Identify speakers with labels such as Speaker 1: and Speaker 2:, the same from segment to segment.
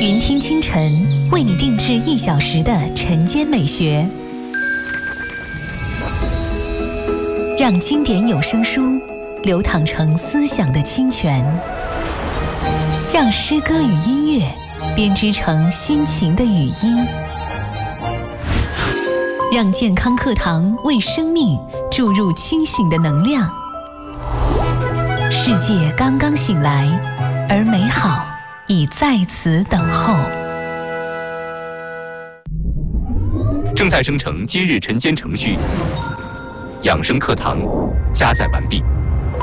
Speaker 1: 云听清晨为你定制1小时的晨间美学，让经典有声书流淌成思想的清泉，让诗歌与音乐编织成心情的语音，让健康课堂为生命注入清醒的能量。世界刚刚醒来，而美好已在此等候。
Speaker 2: 正在生成今日晨间程序，养生课堂加载完毕。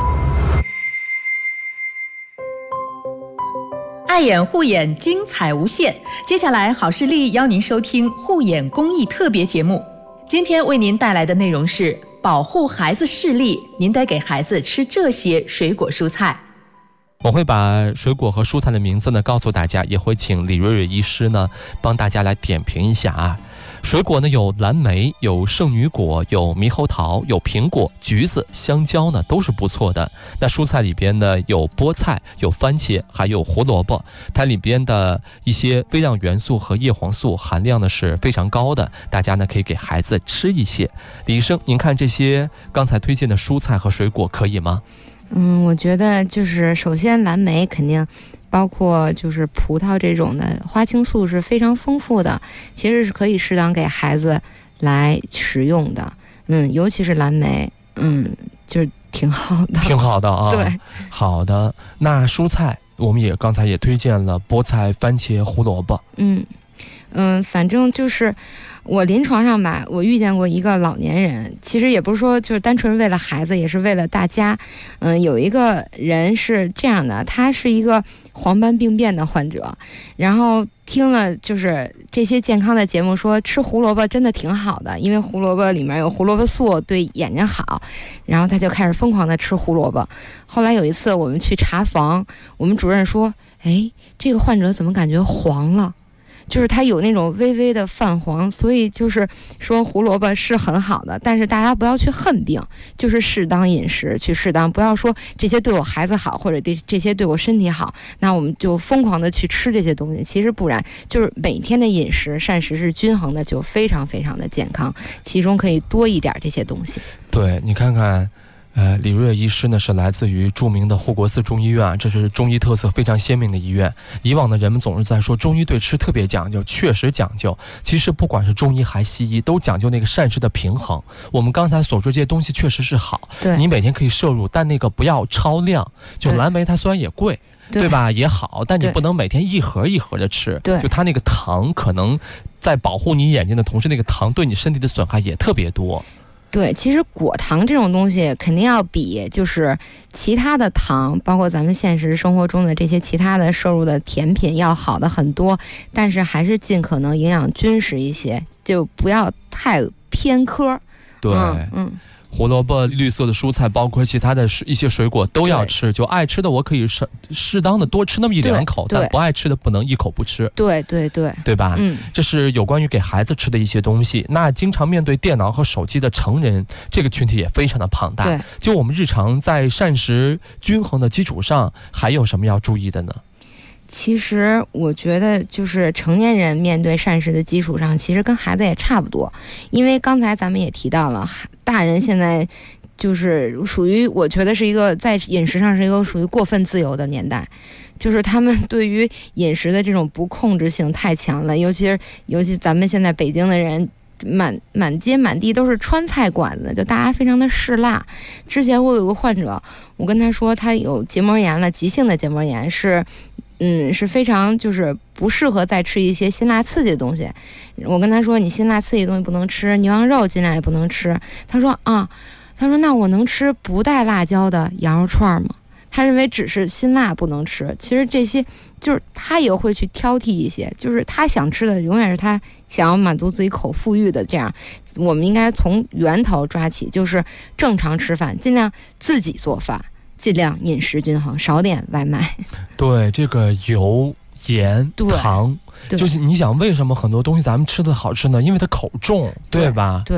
Speaker 3: 爱眼护眼，精彩无限。接下来，好视力邀您收听护眼公益特别节目。今天为您带来的内容是保护孩子视力，您得给孩子吃这些水果蔬菜。
Speaker 4: 我会把水果和蔬菜的名字呢告诉大家，也会请李瑞瑞医师呢帮大家来点评一下啊。水果呢有蓝莓，有圣女果，有猕猴桃，有苹果、橘子、香蕉呢都是不错的。那蔬菜里边呢有菠菜，有番茄，还有胡萝卜，它里边的一些微量元素和叶黄素含量呢是非常高的，大家呢可以给孩子吃一些。李医生，您看这些刚才推荐的蔬菜和水果可以吗？
Speaker 5: 我觉得就是首先蓝莓肯定，包括就是葡萄这种的花青素是非常丰富的，其实是可以适当给孩子来食用的。尤其是蓝莓，就是挺好的，
Speaker 4: 挺好的啊。
Speaker 5: 对，
Speaker 4: 好的。那蔬菜我们也刚才也推荐了菠菜、番茄、胡萝卜。
Speaker 5: 反正就是我临床上吧，我遇见过一个老年人，其实也不是说就是单纯为了孩子，也是为了大家。有一个人是这样的，他是一个黄斑病变的患者，然后听了就是这些健康的节目，说吃胡萝卜真的挺好的，因为胡萝卜里面有胡萝卜素，对眼睛好，然后他就开始疯狂的吃胡萝卜。后来有一次我们去查房，我们主任说，这个患者怎么感觉黄了，就是它有那种微微的泛黄，所以就是说胡萝卜是很好的，但是大家不要去恨病，就是适当饮食，去适当，不要说这些对我孩子好，或者这些对我身体好，那我们就疯狂的去吃这些东西，其实不然，就是每天的饮食膳食是均衡的，就非常非常的健康，其中可以多一点这些东西。
Speaker 4: 对，你看看李瑞医师呢是来自于著名的护国寺中医院啊，这是中医特色非常鲜明的医院。以往的人们总是在说中医对吃特别讲究，确实讲究。其实不管是中医还西医，都讲究那个膳食的平衡。我们刚才所说这些东西确实是好，你每天可以摄入，但那个不要超量。就蓝莓它虽然也贵，对吧，也好，但你不能每天一盒一盒的吃。对，就它那个糖可能在保护你眼睛的同时，那个糖对你身体的损害也特别多。
Speaker 5: 对，其实果糖这种东西肯定要比就是其他的糖，包括咱们现实生活中的这些其他的摄入的甜品要好的很多，但是还是尽可能营养均实一些，就不要太偏科。
Speaker 4: 对，胡萝卜、绿色的蔬菜，包括其他的一些水果都要吃。就爱吃的我可以适当的多吃那么1-2口，但不爱吃的不能一口不吃。对吧？这是有关于给孩子吃的一些东西。那经常面对电脑和手机的成人，这个群体也非常的庞大。对，就我们日常在膳食均衡的基础上，还有什么要注意的呢？
Speaker 5: 其实我觉得就是成年人面对膳食的基础上，其实跟孩子也差不多，因为刚才咱们也提到了，大人现在就是属于我觉得是一个在饮食上是一个属于过分自由的年代，就是他们对于饮食的这种不控制性太强了，尤其咱们现在北京的人满街满地都是川菜馆子，就大家非常的嗜辣。之前我有个患者，我跟他说他有结膜炎了，急性的结膜炎是非常就是不适合再吃一些辛辣刺激的东西。我跟他说你辛辣刺激的东西不能吃，牛羊肉尽量也不能吃。他说那我能吃不带辣椒的羊肉串吗？他认为只是辛辣不能吃，其实这些就是他也会去挑剔一些，就是他想吃的永远是他想要满足自己口腹欲的，这样我们应该从源头抓起，就是正常吃饭，尽量自己做饭，尽量饮食均衡，少点外卖。
Speaker 4: 对，这个油、盐、糖，就是你想为什么很多东西咱们吃的好吃呢？因为它口重，对吧？
Speaker 5: 对。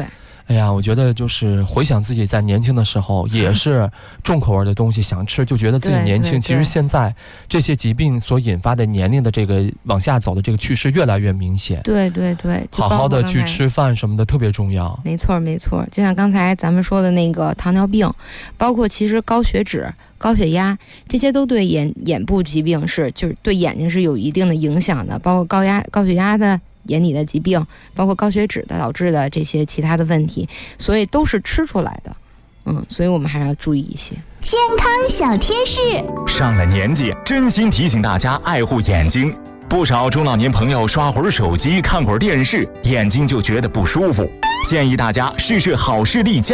Speaker 4: 哎呀，我觉得就是回想自己在年轻的时候，也是重口味的东西想吃，就觉得自己年轻。其实现在这些疾病所引发的年龄的这个往下走的这个趋势越来越明显。
Speaker 5: 对，
Speaker 4: 好好的去吃饭什么的特别重要。
Speaker 5: 没错，就像刚才咱们说的那个糖尿病，包括其实高血脂、高血压，这些都对眼部疾病就是对眼睛是有一定的影响的，包括高血压的眼底的疾病，包括高血脂的导致的这些其他的问题，所以都是吃出来的。所以我们还是要注意一些
Speaker 6: 健康小贴士。
Speaker 7: 上了年纪，真心提醒大家爱护眼睛。不少中老年朋友刷会儿手机、看会儿电视，眼睛就觉得不舒服。建议大家试试好视力